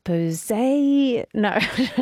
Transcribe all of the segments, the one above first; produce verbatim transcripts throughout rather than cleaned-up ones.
expose. No.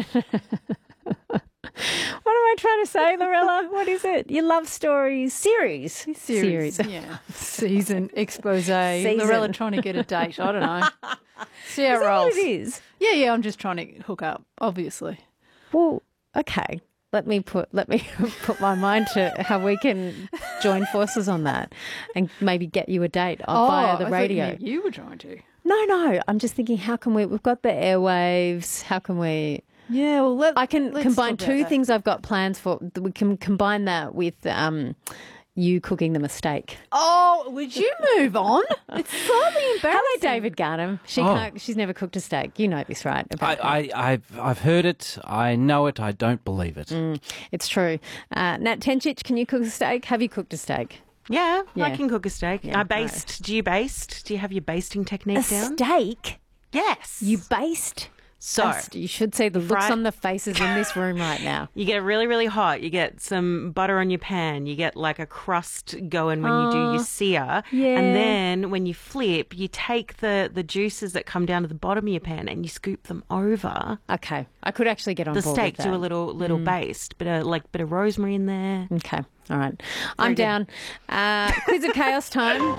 What am I trying to say, Lorella? What is it? Your love stories series. Series. Yeah. Season, expose. Lorella trying to get a date. I don't know. See how Is it that rolls. what it is? Yeah, yeah, I'm just trying to hook up, obviously. Well, okay. Let me put let me put my mind to how we can join forces on that and maybe get you a date Oh, via the I thought radio. You, you were trying to. No, no. I'm just thinking, how can we? We've got the airwaves. How can we? Yeah, well, let, I can let's combine talk about two that. things I've got plans for. We can combine that with um, you cooking them a steak. Oh, would you move on? It's slightly embarrassing. Hello, David Garnham. She Oh. can't. She's never cooked a steak. You know this, right? I, Apparently. I, I've, I've heard it. I know it. I don't believe it. It's true. Uh, Nat Tenchich, can you cook a steak? Have you cooked a steak? Yeah, Yeah. I can cook a steak. Yeah, I baste. Do you baste? Do you have your basting technique A down? steak? Yes. You baste? So That's- you should see the looks Fry- on the faces in this room right now. you get it really, really hot. You get some butter on your pan. You get like a crust going when you do your sear. yeah. And then when you flip, you take the, the juices that come down to the bottom of your pan and you scoop them over Okay, I could actually get on the board steak. with Do that. a little little baste, bit of like bit of rosemary in there. Okay, all right. I'm good. down. Uh, Quiz of Chaos time.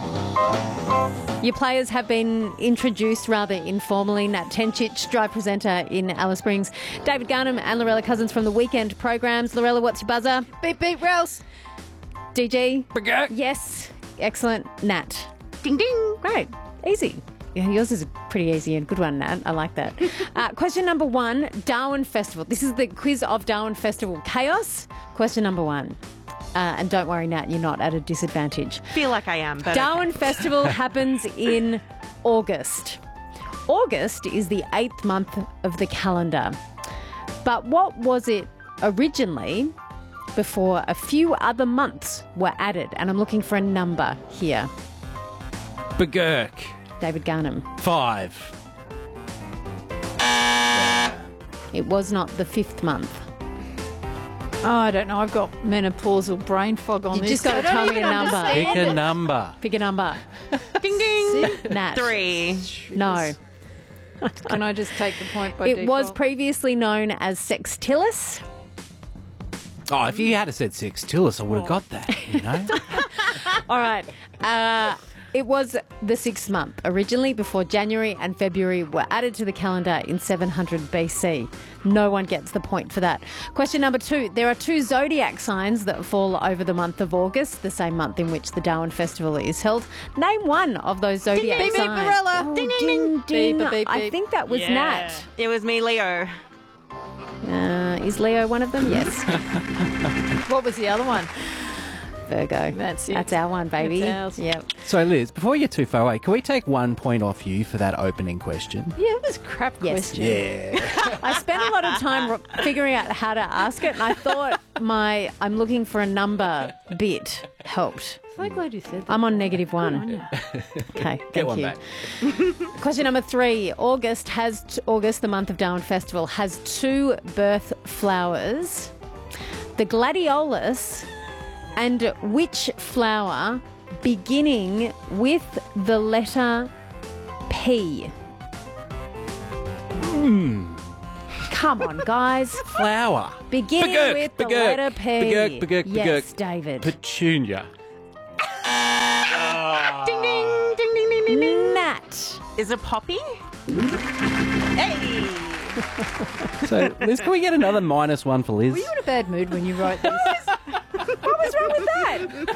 Your players have been introduced rather informally. Nat Tenchich, drive presenter in Alice Springs. David Garnham and Lorella Cousins from the weekend programs. Lorella, what's your buzzer? Beep, beep, Rouse. D G? Baguette. Yes. Excellent. Nat. Ding ding. Great. Easy. Yeah, yours is pretty easy and good one, Nat. I like that. Uh, question number one, Darwin Festival. This is the quiz of Darwin Festival Chaos. Question number one. Uh, and don't worry, Nat, you're not at a disadvantage. Feel like I am, but Darwin okay. Festival happens in August. August is the eighth month of the calendar. But what was it originally before a few other months were added? And I'm looking for a number here. Bagurk. David Garnham. Five. It was not the fifth month. Oh, I don't know. I've got menopausal brain fog on You this. just got to I don't tell me even a number. understand Pick a it. number. Pick a number. Ding ding. Nat. Three. No. Can I just take the point by It default? was previously known as Sextilis. Oh, if you had said Sextilis, I would have got that, you know? All right. Uh, it was the sixth month originally before January and February were added to the calendar in seven hundred B C. No one gets the point for that. Question number two. There are two zodiac signs that fall over the month of August, the same month in which the Darwin Festival is held. Name one of those zodiac beep, beep, signs. Barella. Oh, Ding, ding, ding, ding. ding. Beep, beep, I beep. think that was Nat. It was me, Leo. Uh, is Leo one of them? Yes. What was the other one? Virgo. That's it. That's our one, baby. That's ours. Yep. So, Liz, before we get too far away, can we take one point off you for that opening question? Yeah, it was a crap Yes. question. Yeah. I spent a lot of time r- figuring out how to ask it, and I thought my I'm looking for a number bit helped. So glad you said that. I'm on negative one. Okay, thank Get one you. back. Question number three. August has t- August, the month of Darwin Festival, has two birth flowers. The gladiolus and which flower beginning with the letter P? Hmm. Come on, guys. Flower. Beginning Bagurk, with the bagurk, letter P. bagurk, bagurk, yes, bagurk. David. Petunia. Ding ding ding ding ding ding ding. Nat. Is it poppy? Hey. So, Liz, can we get another minus one for Liz? Were you in a bad mood when you wrote this? What was wrong with that?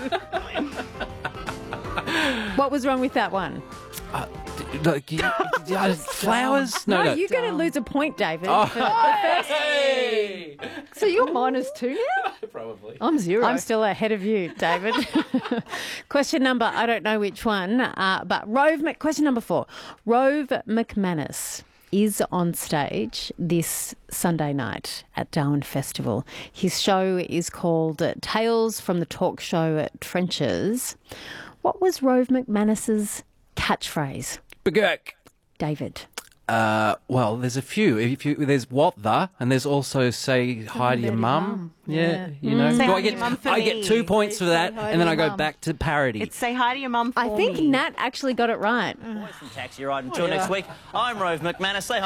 What was wrong with that one? Like, you- uh, flowers? No, No, no. you're going to lose a point, David. Oh. for the first- Hey! So you're minus two now? Probably. I'm zero. I'm still ahead of you, David. Question number, I don't know which one, uh, but Rove, Mc- question number four. Rove McManus is on stage this Sunday night at Darwin Festival. His show is called uh, Tales from the Talk Show Trenches. What was Rove McManus's catchphrase? Bagurk. David. Uh, well, there's a few. If you there's what the, and there's also say hi to your mum. Yeah, you know. Say Do hi I to your get mum for I me. get two points for that, hi and to then I your go mum. back to parody. It's say hi to your mum for I think me. Nat actually got it right. Taxi ride. Until next week, I'm Rove McManus. Say hi.